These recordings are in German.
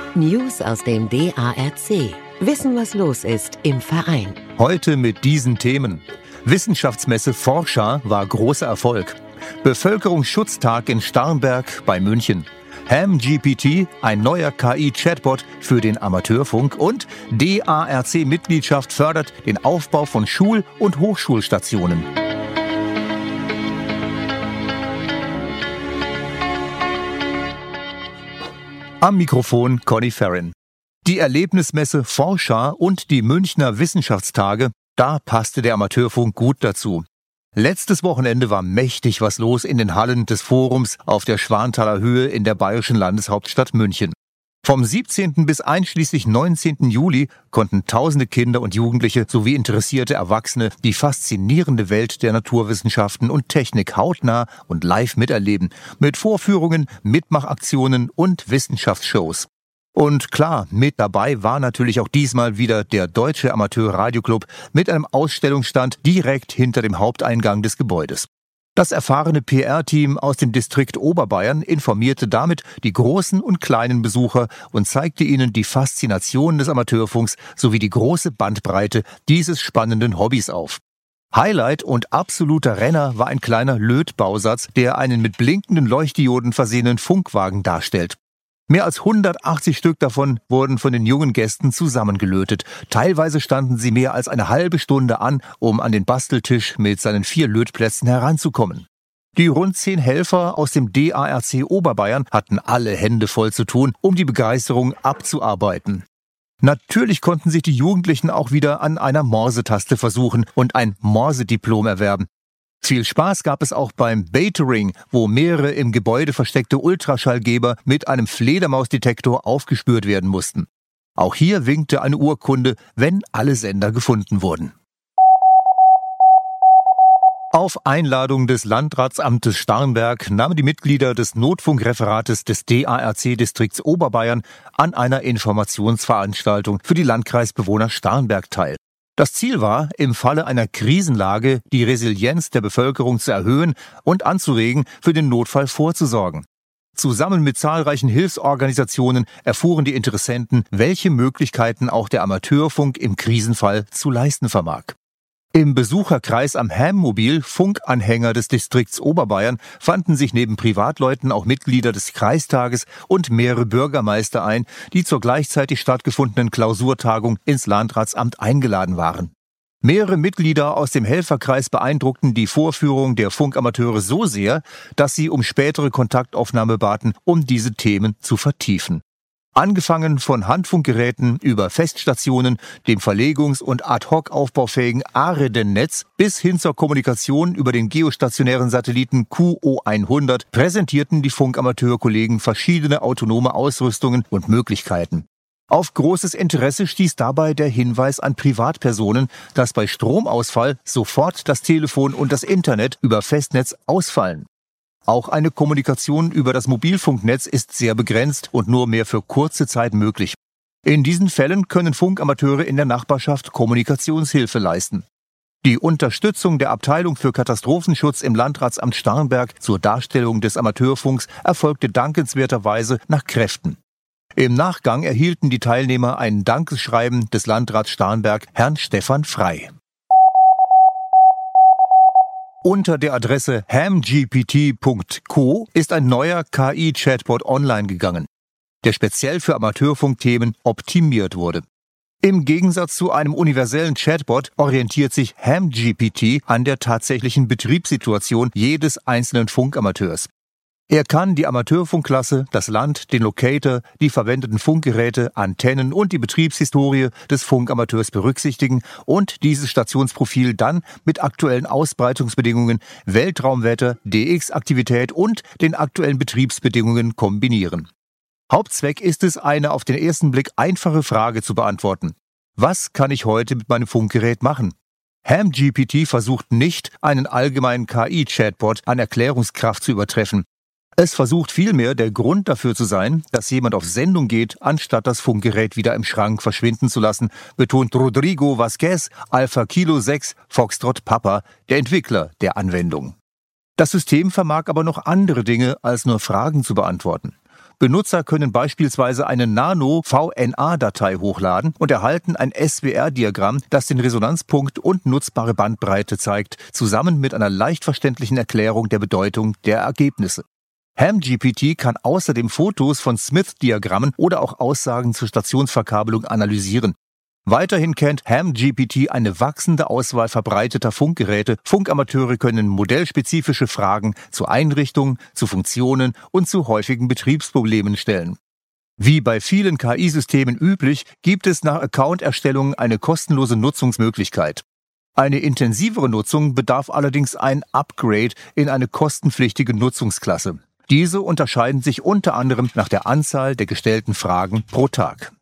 News aus dem DARC. Wissen, was los ist im Verein. Heute mit diesen Themen. Wissenschaftsmesse Forscher war großer Erfolg. Bevölkerungsschutztag in Starnberg bei München. HamGPT, ein neuer KI-Chatbot für den Amateurfunk. Und DARC-Mitgliedschaft fördert den Aufbau von Schul- und Hochschulstationen. Am Mikrofon Conny Ferrin. Die Erlebnismesse Forscher und die Münchner Wissenschaftstage, da passte der Amateurfunk gut dazu. Letztes Wochenende war mächtig was los in den Hallen des Forums auf der Schwanthaler Höhe in der bayerischen Landeshauptstadt München. Vom 17. bis einschließlich 19. Juli konnten tausende Kinder und Jugendliche sowie interessierte Erwachsene die faszinierende Welt der Naturwissenschaften und Technik hautnah und live miterleben, mit Vorführungen, Mitmachaktionen und Wissenschaftsshows. Und klar, mit dabei war natürlich auch diesmal wieder der Deutsche Amateur-Radio-Club mit einem Ausstellungsstand direkt hinter dem Haupteingang des Gebäudes. Das erfahrene PR-Team aus dem Distrikt Oberbayern informierte damit die großen und kleinen Besucher und zeigte ihnen die Faszination des Amateurfunks sowie die große Bandbreite dieses spannenden Hobbys auf. Highlight und absoluter Renner war ein kleiner Lötbausatz, der einen mit blinkenden Leuchtdioden versehenen Funkwagen darstellt. Mehr als 180 Stück davon wurden von den jungen Gästen zusammengelötet. Teilweise standen sie mehr als eine halbe Stunde an, um an den Basteltisch mit seinen 4 Lötplätzen heranzukommen. Die rund 10 Helfer aus dem DARC Oberbayern hatten alle Hände voll zu tun, um die Begeisterung abzuarbeiten. Natürlich konnten sich die Jugendlichen auch wieder an einer Morsetaste versuchen und ein Morsediplom erwerben. Viel Spaß gab es auch beim Batering, wo mehrere im Gebäude versteckte Ultraschallgeber mit einem Fledermausdetektor aufgespürt werden mussten. Auch hier winkte eine Urkunde, wenn alle Sender gefunden wurden. Auf Einladung des Landratsamtes Starnberg nahmen die Mitglieder des Notfunkreferates des DARC-Distrikts Oberbayern an einer Informationsveranstaltung für die Landkreisbewohner Starnberg teil. Das Ziel war, im Falle einer Krisenlage die Resilienz der Bevölkerung zu erhöhen und anzuregen, für den Notfall vorzusorgen. Zusammen mit zahlreichen Hilfsorganisationen erfuhren die Interessenten, welche Möglichkeiten auch der Amateurfunk im Krisenfall zu leisten vermag. Im Besucherkreis am Ham-Mobil, Funkanhänger des Distrikts Oberbayern, fanden sich neben Privatleuten auch Mitglieder des Kreistages und mehrere Bürgermeister ein, die zur gleichzeitig stattgefundenen Klausurtagung ins Landratsamt eingeladen waren. Mehrere Mitglieder aus dem Helferkreis beeindruckten die Vorführung der Funkamateure so sehr, dass sie um spätere Kontaktaufnahme baten, um diese Themen zu vertiefen. Angefangen von Handfunkgeräten über Feststationen, dem verlegungs- und ad-hoc aufbaufähigen AREDEN-Netz bis hin zur Kommunikation über den geostationären Satelliten QO100 präsentierten die Funkamateurkollegen verschiedene autonome Ausrüstungen und Möglichkeiten. Auf großes Interesse stieß dabei der Hinweis an Privatpersonen, dass bei Stromausfall sofort das Telefon und das Internet über Festnetz ausfallen. Auch eine Kommunikation über das Mobilfunknetz ist sehr begrenzt und nur mehr für kurze Zeit möglich. In diesen Fällen können Funkamateure in der Nachbarschaft Kommunikationshilfe leisten. Die Unterstützung der Abteilung für Katastrophenschutz im Landratsamt Starnberg zur Darstellung des Amateurfunks erfolgte dankenswerterweise nach Kräften. Im Nachgang erhielten die Teilnehmer ein Dankeschreiben des Landrats Starnberg, Herrn Stefan Frei. Unter der Adresse hamgpt.co ist ein neuer KI-Chatbot online gegangen, der speziell für Amateurfunkthemen optimiert wurde. Im Gegensatz zu einem universellen Chatbot orientiert sich HamGPT an der tatsächlichen Betriebssituation jedes einzelnen Funkamateurs. Er kann die Amateurfunkklasse, das Land, den Locator, die verwendeten Funkgeräte, Antennen und die Betriebshistorie des Funkamateurs berücksichtigen und dieses Stationsprofil dann mit aktuellen Ausbreitungsbedingungen, Weltraumwetter, DX-Aktivität und den aktuellen Betriebsbedingungen kombinieren. Hauptzweck ist es, eine auf den ersten Blick einfache Frage zu beantworten. Was kann ich heute mit meinem Funkgerät machen? HamGPT versucht nicht, einen allgemeinen KI-Chatbot an Erklärungskraft zu übertreffen. Es versucht vielmehr, der Grund dafür zu sein, dass jemand auf Sendung geht, anstatt das Funkgerät wieder im Schrank verschwinden zu lassen, betont Rodrigo Vasquez, Alpha Kilo 6, Foxtrot Papa, der Entwickler der Anwendung. Das System vermag aber noch andere Dinge, als nur Fragen zu beantworten. Benutzer können beispielsweise eine Nano-VNA-Datei hochladen und erhalten ein SWR-Diagramm, das den Resonanzpunkt und nutzbare Bandbreite zeigt, zusammen mit einer leicht verständlichen Erklärung der Bedeutung der Ergebnisse. HamGPT kann außerdem Fotos von Smith-Diagrammen oder auch Aussagen zur Stationsverkabelung analysieren. Weiterhin kennt HamGPT eine wachsende Auswahl verbreiteter Funkgeräte. Funkamateure können modellspezifische Fragen zu Einrichtungen, zu Funktionen und zu häufigen Betriebsproblemen stellen. Wie bei vielen KI-Systemen üblich, gibt es nach Accounterstellung eine kostenlose Nutzungsmöglichkeit. Eine intensivere Nutzung bedarf allerdings ein Upgrade in eine kostenpflichtige Nutzungsklasse. Diese unterscheiden sich unter anderem nach der Anzahl der gestellten Fragen pro Tag.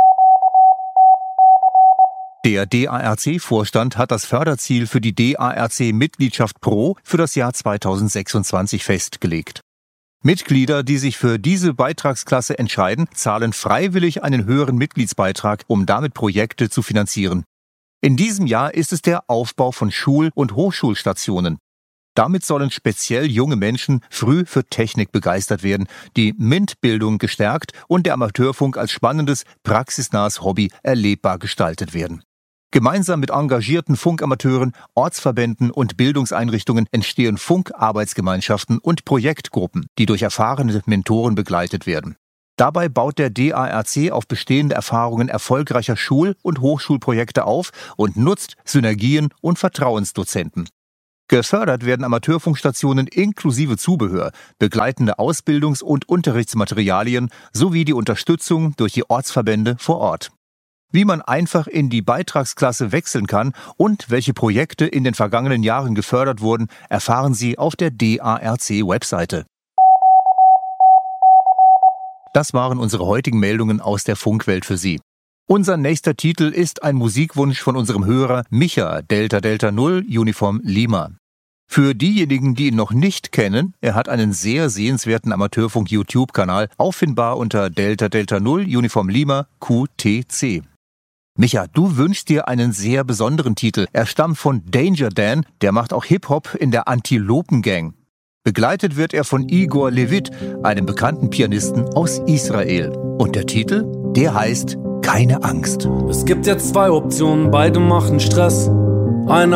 Der DARC-Vorstand hat das Förderziel für die DARC-Mitgliedschaft Pro für das Jahr 2026 festgelegt. Mitglieder, die sich für diese Beitragsklasse entscheiden, zahlen freiwillig einen höheren Mitgliedsbeitrag, um damit Projekte zu finanzieren. In diesem Jahr ist es der Aufbau von Schul- und Hochschulstationen. Damit sollen speziell junge Menschen früh für Technik begeistert werden, die MINT-Bildung gestärkt und der Amateurfunk als spannendes, praxisnahes Hobby erlebbar gestaltet werden. Gemeinsam mit engagierten Funkamateuren, Ortsverbänden und Bildungseinrichtungen entstehen Funkarbeitsgemeinschaften und Projektgruppen, die durch erfahrene Mentoren begleitet werden. Dabei baut der DARC auf bestehende Erfahrungen erfolgreicher Schul- und Hochschulprojekte auf und nutzt Synergien und Vertrauensdozenten. Gefördert werden Amateurfunkstationen inklusive Zubehör, begleitende Ausbildungs- und Unterrichtsmaterialien sowie die Unterstützung durch die Ortsverbände vor Ort. Wie man einfach in die Beitragsklasse wechseln kann und welche Projekte in den vergangenen Jahren gefördert wurden, erfahren Sie auf der DARC-Webseite. Das waren unsere heutigen Meldungen aus der Funkwelt für Sie. Unser nächster Titel ist ein Musikwunsch von unserem Hörer Micha, Delta Delta 0, Uniform Lima. Für diejenigen, die ihn noch nicht kennen, er hat einen sehr sehenswerten Amateurfunk-YouTube-Kanal, auffindbar unter Delta Delta 0, Uniform Lima, QTC. Micha, du wünschst dir einen sehr besonderen Titel. Er stammt von Danger Dan, der macht auch Hip-Hop in der Antilopen-Gang. Begleitet wird er von Igor Levit, einem bekannten Pianisten aus Israel. Und der Titel, der heißt Keine Angst. Es gibt jetzt zwei Optionen, beide machen Stress. Einer